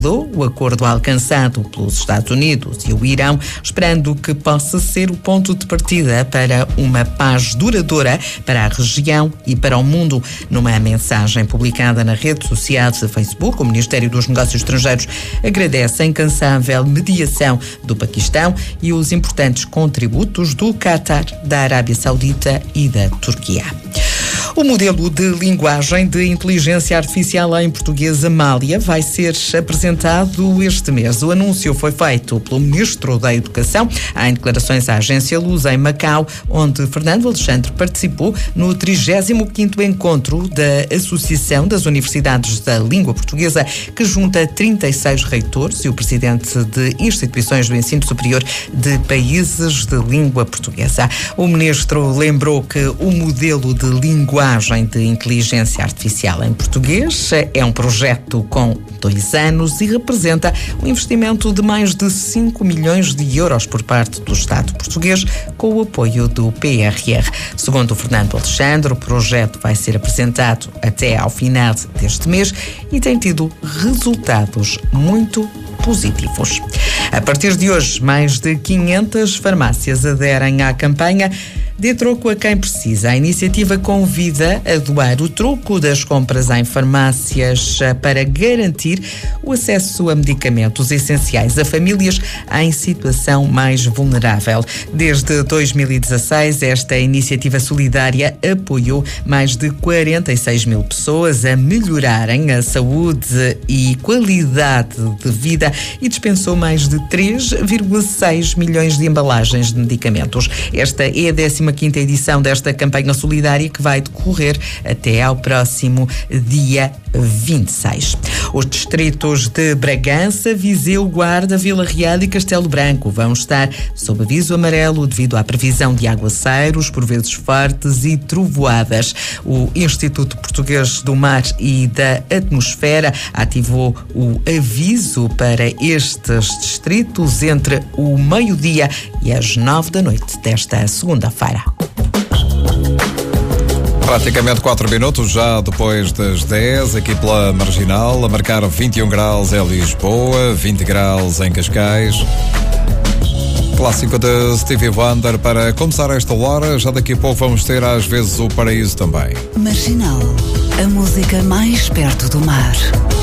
o acordo alcançado pelos Estados Unidos e o Irão, esperando que possa ser o ponto de partida para uma paz duradoura para a região e para o mundo. Numa mensagem publicada na rede social de Facebook, o Ministério dos Negócios Estrangeiros agradece a incansável mediação do Paquistão e os importantes contributos do Qatar, da Arábia Saudita e da Turquia. O modelo de linguagem de inteligência artificial em português Amália vai ser apresentado este mês. O anúncio foi feito pelo Ministro da Educação em declarações à agência Lusa em Macau, onde Fernando Alexandre participou no 35º encontro da Associação das Universidades da Língua Portuguesa, que junta 36 reitores e o presidente de instituições do ensino superior de países de língua portuguesa. O Ministro lembrou que o modelo de linguagem de inteligência artificial em português é um projeto com 2 anos e representa um investimento de mais de 5 milhões de euros por parte do Estado português, com o apoio do PRR. Segundo o Fernando Alexandre, o projeto vai ser apresentado até ao final deste mês e tem tido resultados muito positivos. A partir de hoje, mais de 500 farmácias aderem à campanha Dê Troco a Quem Precisa. A iniciativa convida a doar o troco das compras em farmácias para garantir o acesso a medicamentos essenciais a famílias em situação mais vulnerável. Desde 2016, esta iniciativa solidária apoiou mais de 46 mil pessoas a melhorarem a saúde e qualidade de vida e dispensou mais de 3,6 milhões de embalagens de medicamentos. Esta é a 15ª edição desta campanha solidária, que vai decorrer até ao próximo dia 26. Os distritos de Bragança, Viseu, Guarda, Vila Real e Castelo Branco vão estar sob aviso amarelo devido à previsão de aguaceiros, por vezes fortes e trovoadas. O Instituto Português do Mar e da Atmosfera ativou o aviso para estes distritos entre o meio-dia e as 9 da noite desta segunda-feira. Praticamente 4 minutos já depois das 10, aqui pela Marginal, a marcar 21 graus em Lisboa, 20 graus em Cascais. Clássico de Stevie Wonder para começar esta hora. Já daqui a pouco vamos ter às vezes o Paraíso também. Marginal, a música mais perto do mar.